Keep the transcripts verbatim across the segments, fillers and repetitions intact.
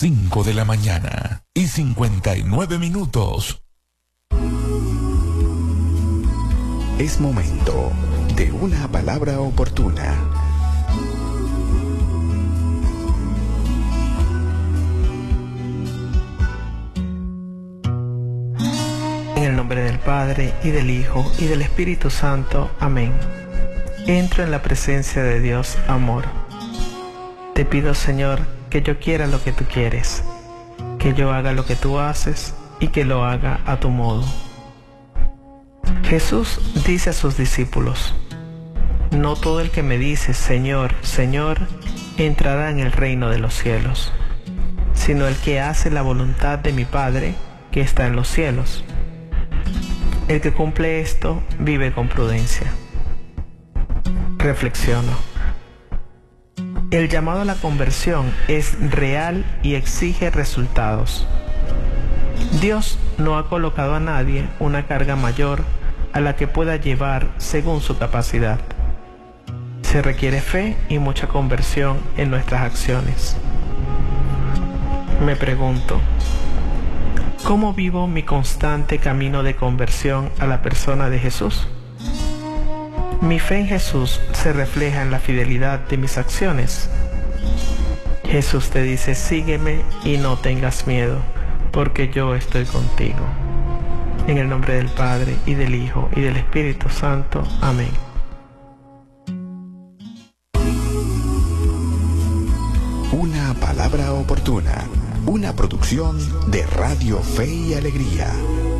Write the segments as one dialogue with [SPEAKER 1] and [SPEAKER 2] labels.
[SPEAKER 1] cinco de la mañana y cincuenta y nueve minutos.
[SPEAKER 2] Es momento de una palabra oportuna.
[SPEAKER 3] En el nombre del Padre, y del Hijo, y del Espíritu Santo. Amén. Entro en la presencia de Dios, amor. Te pido, Señor, que yo quiera lo que tú quieres, que yo haga lo que tú haces y que lo haga a tu modo. Jesús dice a sus discípulos: no todo el que me dice Señor, Señor, entrará en el reino de los cielos, sino el que hace la voluntad de mi Padre que está en los cielos. El que cumple esto vive con prudencia. Reflexiono. El llamado a la conversión es real y exige resultados. Dios no ha colocado a nadie una carga mayor a la que pueda llevar según su capacidad. Se requiere fe y mucha conversión en nuestras acciones. Me pregunto, ¿cómo vivo mi constante camino de conversión a la persona de Jesús? Mi fe en Jesús se refleja en la fidelidad de mis acciones. Jesús te dice: sígueme y no tengas miedo, porque yo estoy contigo. En el nombre del Padre, y del Hijo, y del Espíritu Santo. Amén.
[SPEAKER 2] Una palabra oportuna. Una producción de Radio Fe y Alegría.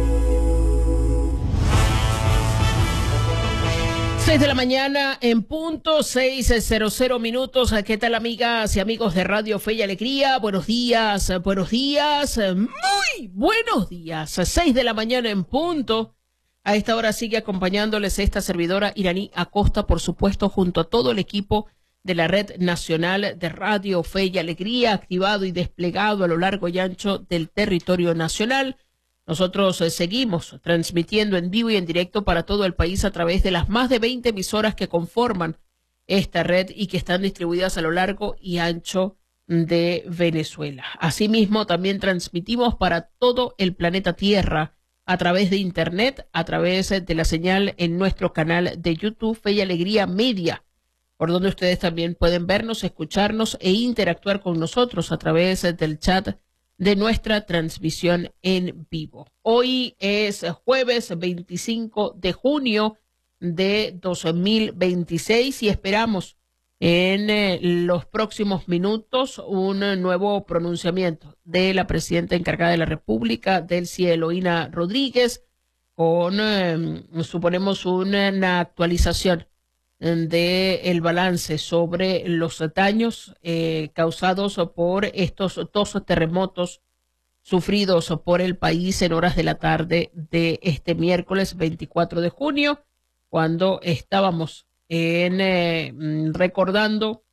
[SPEAKER 4] seis de la mañana en punto, seis cero cero minutos. ¿Qué tal, amigas y amigos de Radio Fe y Alegría? Buenos días, buenos días, muy buenos días. seis de la mañana en punto. A esta hora sigue acompañándoles esta servidora Iraní Acosta, por supuesto, junto a todo el equipo de la Red Nacional de Radio Fe y Alegría, activado y desplegado a lo largo y ancho del territorio nacional. Nosotros eh, seguimos transmitiendo en vivo y en directo para todo el país a través de las más de veinte emisoras que conforman esta red y que están distribuidas a lo largo y ancho de Venezuela. Asimismo, también transmitimos para todo el planeta Tierra a través de Internet, a través de la señal en nuestro canal de YouTube Fe y Alegría Media, por donde ustedes también pueden vernos, escucharnos e interactuar con nosotros a través del chat de nuestra transmisión en vivo. Hoy es jueves veinticinco de junio de dos mil veintiséis y esperamos en eh, los próximos minutos un eh, nuevo pronunciamiento de la presidenta encargada de la República, Delcy Eloína Rodríguez, con, eh, suponemos, una actualización de el balance sobre los daños eh, causados por estos dos terremotos sufridos por el país en horas de la tarde de este miércoles veinticuatro de junio, cuando estábamos en, eh, recordando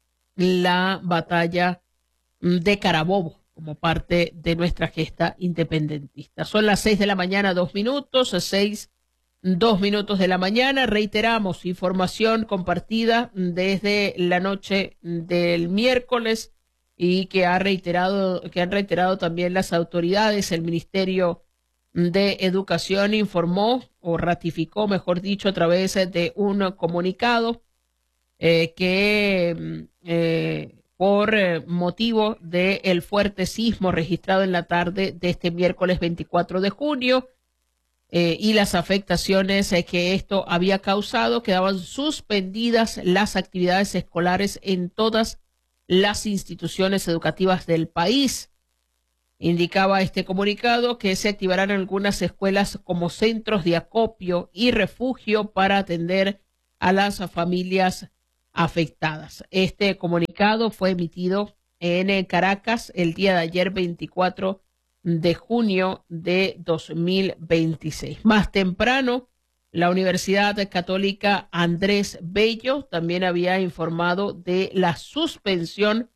[SPEAKER 4] la batalla de Carabobo como parte de nuestra gesta independentista. Son las seis de la mañana, dos minutos, seis Dos minutos de la mañana. Reiteramos información compartida desde la noche del miércoles y que ha reiterado, que han reiterado también las autoridades. El Ministerio de Educación informó o ratificó, mejor dicho, a través de un comunicado eh, que eh, por eh, motivo del fuerte sismo registrado en la tarde de este miércoles veinticuatro de junio, Eh, y las afectaciones eh, que esto había causado, quedaban suspendidas las actividades escolares en todas las instituciones educativas del país. Indicaba este comunicado que se activarán algunas escuelas como centros de acopio y refugio para atender a las familias afectadas. Este comunicado fue emitido en Caracas el día de ayer, veinticuatro de junio de dos mil veintiséis. Más temprano, la Universidad Católica Andrés Bello también había informado de la suspensión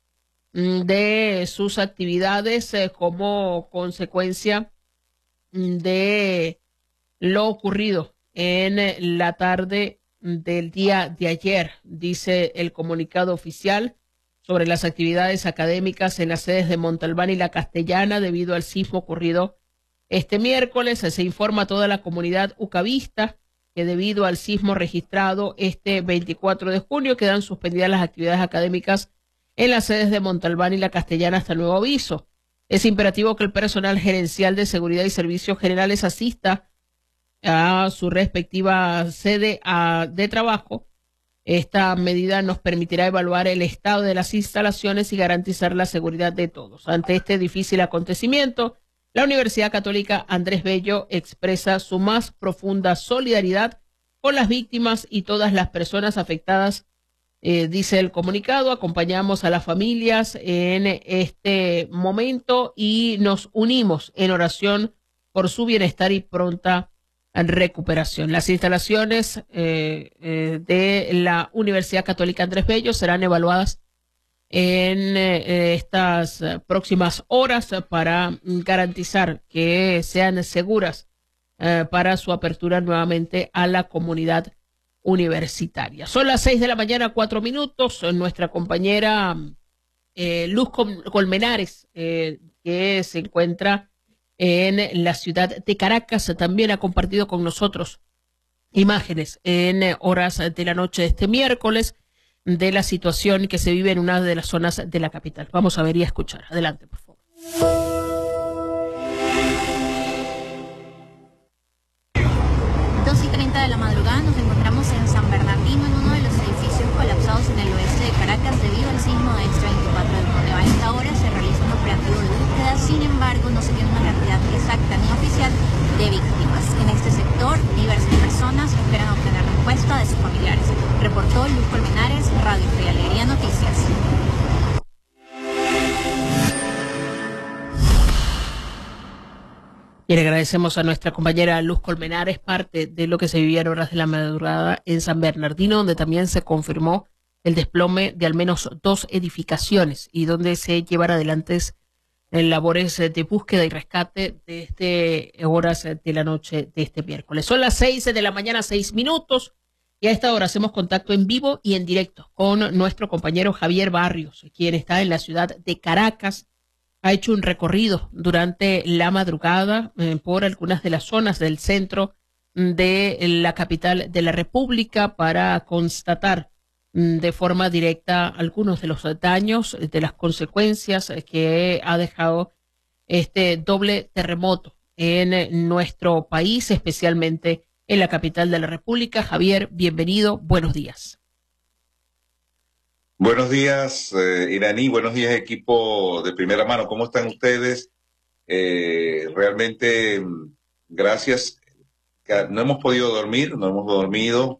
[SPEAKER 4] de sus actividades eh, como consecuencia de lo ocurrido en la tarde del día de ayer, dice el comunicado oficial. sobre las actividades académicas en las sedes de Montalbán y La Castellana debido al sismo ocurrido este miércoles. Se informa a toda la comunidad ucavista que debido al sismo registrado este veinticuatro de junio quedan suspendidas las actividades académicas en las sedes de Montalbán y La Castellana hasta nuevo aviso. Es imperativo que el personal gerencial de seguridad y servicios generales asista a su respectiva sede a, de trabajo. Esta medida nos permitirá evaluar el estado de las instalaciones y garantizar la seguridad de todos. Ante este difícil acontecimiento, la Universidad Católica Andrés Bello expresa su más profunda solidaridad con las víctimas y todas las personas afectadas. Eh, dice el comunicado, acompañamos a las familias en este momento y nos unimos en oración por su bienestar y pronta recuperación. Las instalaciones eh, eh, de la Universidad Católica Andrés Bello serán evaluadas en eh, estas próximas horas para garantizar que sean seguras eh, para su apertura nuevamente a la comunidad universitaria. Son las seis de la mañana, cuatro minutos. Nuestra compañera eh, Luz Colmenares, eh, que se encuentra en la ciudad de Caracas, también ha compartido con nosotros imágenes en horas de la noche de este miércoles de la situación que se vive en una de las zonas de la capital. Vamos a ver y a escuchar. Adelante, por favor.
[SPEAKER 5] dos y treinta de la madrugada nos encontramos en San Bernardino, en uno de los edificios colapsados en el oeste de Caracas debido al sismo de este veinticuatro de junio. A esta hora se realiza un operativo de búsqueda, sin embargo no se tiene una cantidad exacta ni oficial de víctimas. En este sector, diversas personas esperan obtener respuesta de sus familiares. Reportó Luz Colmenares, Radio Fe y Alegría Noticias.
[SPEAKER 4] Y le agradecemos a nuestra compañera Luz Colmenares, parte de lo que se vivía en horas de la madrugada en San Bernardino, donde también se confirmó el desplome de al menos dos edificaciones y donde se llevará adelante labores de búsqueda y rescate desde horas de la noche de este miércoles. Son las seis de la mañana, seis minutos, y a esta hora hacemos contacto en vivo y en directo con nuestro compañero Javier Barrios, quien está en la ciudad de Caracas. Ha hecho un recorrido durante la madrugada eh, por algunas de las zonas del centro de la capital de la República para constatar mm, de forma directa algunos de los daños, de las consecuencias que ha dejado este doble terremoto en nuestro país, especialmente en la capital de la República. Javier, bienvenido, buenos días.
[SPEAKER 6] Buenos días, eh, Iraní, buenos días, equipo de primera mano. ¿Cómo están ustedes? Eh, realmente, gracias. No hemos podido dormir, no hemos dormido.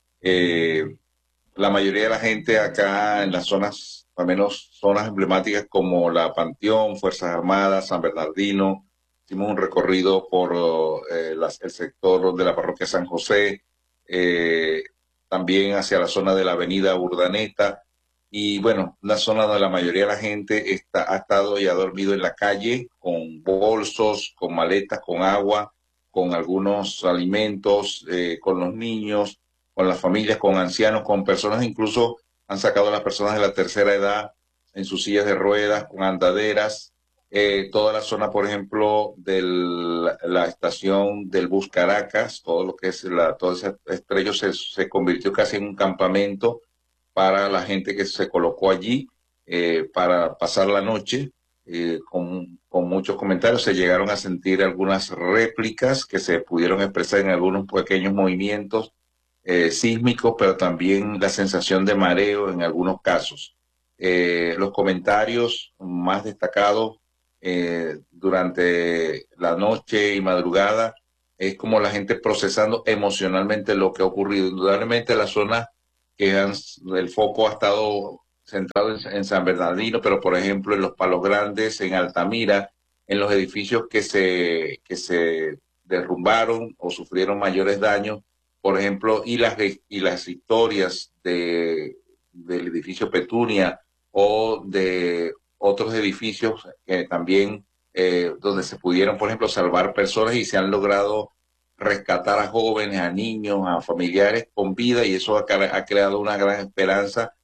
[SPEAKER 6] Eh, la mayoría de la gente acá en las zonas, al menos zonas emblemáticas como la Panteón, Fuerzas Armadas, San Bernardino, hicimos un recorrido por eh, las, el sector de la parroquia San José, eh, también hacia la zona de la avenida Urdaneta. Y bueno, una zona donde la mayoría de la gente está, ha estado y ha dormido en la calle con bolsos, con maletas, con agua, con algunos alimentos, eh, con los niños, con las familias, con ancianos, con personas, incluso han sacado a las personas de la tercera edad en sus sillas de ruedas, con andaderas. Eh, toda la zona, por ejemplo, de la estación del bus Caracas, todo lo que es la, todo ese estrello se, se convirtió casi en un campamento para la gente que se colocó allí eh, para pasar la noche. Eh, con, con muchos comentarios se llegaron a sentir algunas réplicas que se pudieron expresar en algunos pequeños movimientos eh, sísmicos, pero también la sensación de mareo en algunos casos. Eh, los comentarios más destacados eh, durante la noche y madrugada es como la gente procesando emocionalmente lo que ha ocurrido. Indudablemente la zona que han, el foco ha estado centrado en, en San Bernardino, pero por ejemplo en los Palos Grandes, en Altamira, en los edificios que se, que se derrumbaron o sufrieron mayores daños, por ejemplo, y las, y las historias de, del edificio Petunia o de otros edificios que también, eh, donde se pudieron, por ejemplo, salvar personas y se han logrado rescatar a jóvenes, a niños, a familiares con vida, y eso ha, ha creado una gran esperanza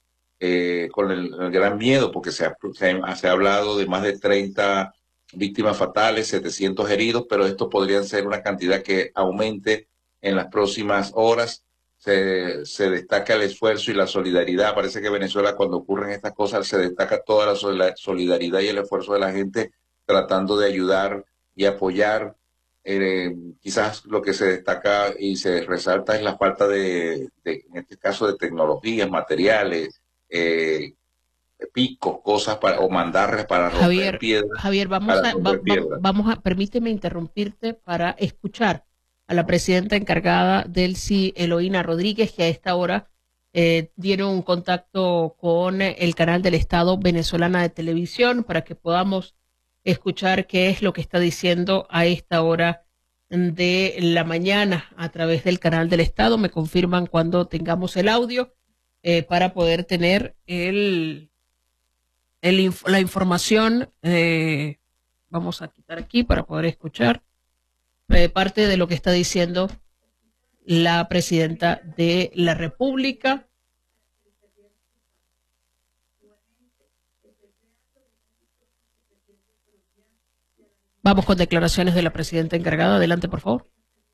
[SPEAKER 6] eh, con el, el gran miedo, porque se ha, se, ha, se ha hablado de más de treinta víctimas fatales, setecientos heridos, pero esto podría ser una cantidad que aumente en las próximas horas. Se, se destaca el esfuerzo y la solidaridad. Parece que Venezuela, cuando ocurren estas cosas, se destaca toda la solidaridad y el esfuerzo de la gente tratando de ayudar y apoyar. Eh, quizás lo que se destaca y se resalta es la falta de, de en este caso, de tecnologías, materiales, eh, picos, cosas para, o mandarres para romper
[SPEAKER 4] Javier,
[SPEAKER 6] piedras.
[SPEAKER 4] Javier, vamos a, va, va, vamos a, permíteme interrumpirte para escuchar a la presidenta encargada del C I, Eloína Rodríguez, que a esta hora eh, tiene un contacto con el canal del Estado Venezolana de Televisión para que podamos escuchar qué es lo que está diciendo a esta hora de la mañana a través del canal del Estado. Me confirman cuando tengamos el audio eh, para poder tener el, el la información. Eh, vamos a quitar aquí para poder escuchar eh, parte de lo que está diciendo la presidenta de la República. Vamos con declaraciones de la presidenta encargada. Adelante, por favor.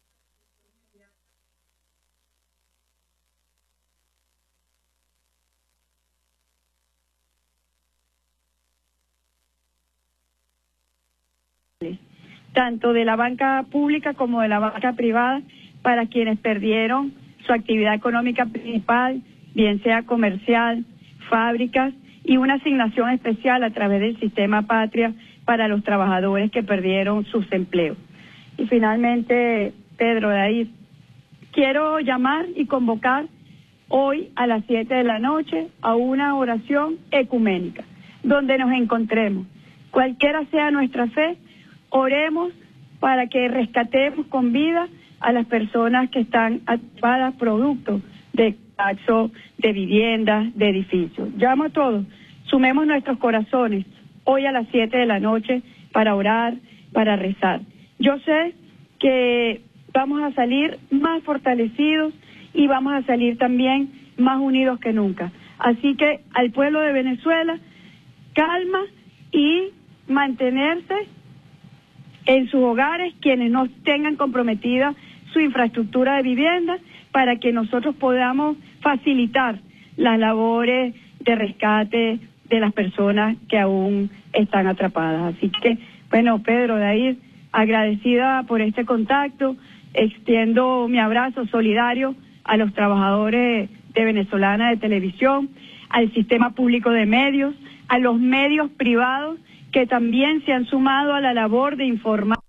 [SPEAKER 7] Tanto de la banca pública como de la banca privada, para quienes perdieron su actividad económica principal, bien sea comercial, fábricas, y una asignación especial a través del sistema Patria para los trabajadores que perdieron sus empleos. Y finalmente, Pedro, de ahí, quiero llamar y convocar hoy a las siete de la noche a una oración ecuménica, donde nos encontremos. Cualquiera sea nuestra fe, oremos para que rescatemos con vida a las personas que están atrapadas producto de colapso de viviendas, de edificios. Llamo a todos, sumemos nuestros corazones hoy a las siete de la noche para orar, para rezar. Yo sé que vamos a salir más fortalecidos y vamos a salir también más unidos que nunca. Así que al pueblo de Venezuela, calma y mantenerse en sus hogares, quienes no tengan comprometida su infraestructura de vivienda, para que nosotros podamos facilitar las labores de rescate de las personas que aún están atrapadas. Así que, bueno, Pedro, de ahí, agradecida por este contacto, extiendo mi abrazo solidario a los trabajadores de Venezolana de Televisión, al sistema público de medios, a los medios privados que también se han sumado a la labor de informar.